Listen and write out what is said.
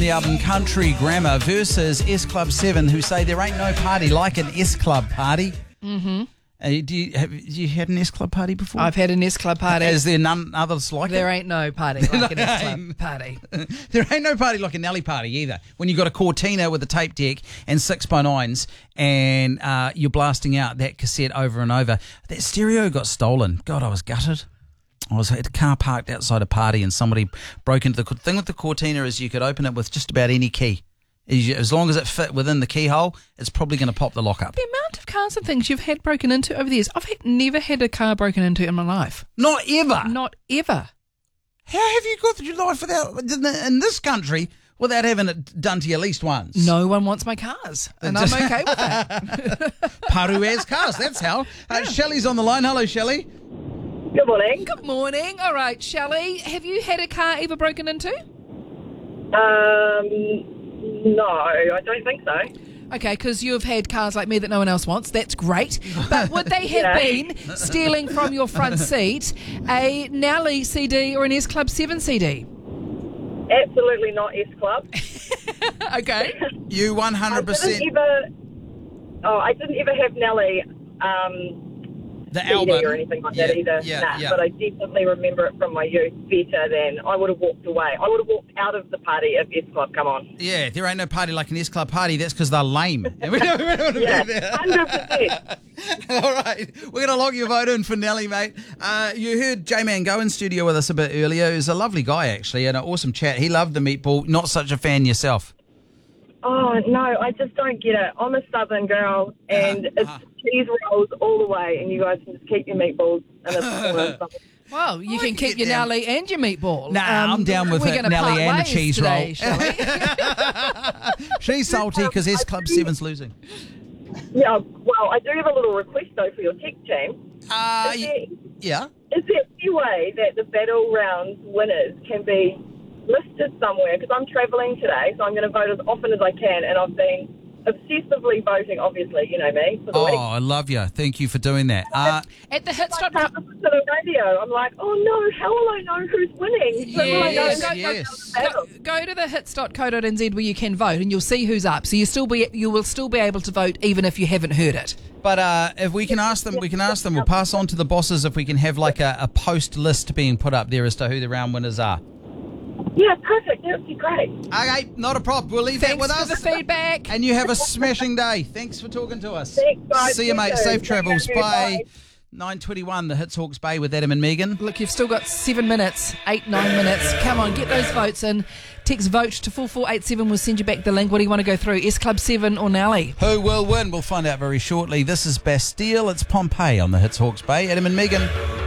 The album Country Grammar versus S Club 7, who say there ain't no party like an S Club party. Mm-hmm. Have you had an S Club party before? I've had an S Club party. Is there none others like There it? ain't no party like an S Club party. There ain't no party like a Nelly party either. When you got a Cortina with a tape deck and 6x9s and you're blasting out that cassette over and over. That stereo got stolen. God, I was gutted. I was at a car parked outside a party and somebody broke into the thing with the Cortina is you could open it with just about any key. As long as it fit within the keyhole, it's probably going to pop the lock up. The amount of cars and things you've had broken into over the years. I've never had a car broken into in my life. Not ever. Not ever. How have you got through your life in this country without having it done to you at least once? No one wants my cars, and I'm okay with that. Paru has cars, that's how. Shelley's on the line. Hello, Shelley. Good morning. Good morning. All right, Shelley, have you had a car ever broken into? No, I don't think so. Okay, because you've had cars like me that no one else wants. That's great. But would they have been stealing from your front seat a Nelly CD or an S Club 7 CD? Absolutely not S Club. Okay. You 100%. I didn't ever have Nelly The CD album or anything like that either. Yeah. But I definitely remember it from my youth better than I would have walked away. I would have walked out of the party if S Club come on. Yeah, there ain't no party like an S Club party. That's because they're lame. And we don't want to be there. 100%. All right, we're going to log your vote in for Nelly, mate. You heard J-Man go in studio with us a bit earlier. He's a lovely guy, actually, and an awesome chat. He loved the meatball. Not such a fan yourself. Oh, no, I just don't get it. I'm a southern girl, and it's cheese rolls all the way, and you guys can just keep your meatballs in a corner. Well, you can keep get your down. Nelly and your meatball. Nah, I'm down with we're it, gonna Nelly part and the ways cheese today, roll. Shelley. She's salty because S Club 7's losing. Yeah, well, I do have a little request, though, for your tech team. Yeah. Is there any way that the battle rounds winners can be listed somewhere? Because I'm travelling today, so I'm going to vote as often as I can, and I've been obsessively voting, obviously, you know me, for the week. I love you. Thank you for doing that. At the hits. I can't listen to the radio. I'm like, oh no, how will I know who's winning? So will I know Yes, who's yes. Go to the hits.co.nz where you can vote and you'll see who's up. So you will still be able to vote even if you haven't heard it. But if we can ask them, we'll pass on to the bosses if we can have like a post list being put up there as to who the round winners are. Yeah, perfect. That would be great. Okay, not a problem. We'll leave that with us. Thanks for the feedback. And you have a smashing day. Thanks for talking to us. Thanks, guys. See you, mate. You Safe too. travels. Thank you. Bye. Bye. 9:21, the Hits Hawke's Bay with Adam and Megan. Look, you've still got 7 minutes, 8, 9 minutes. Come on, get those votes in. Text vote to 4487. We'll send you back the link. What do you want to go through? S Club 7 or Nelly? Who will win? We'll find out very shortly. This is Bastille. It's Pompeii on the Hits Hawke's Bay. Adam and Megan.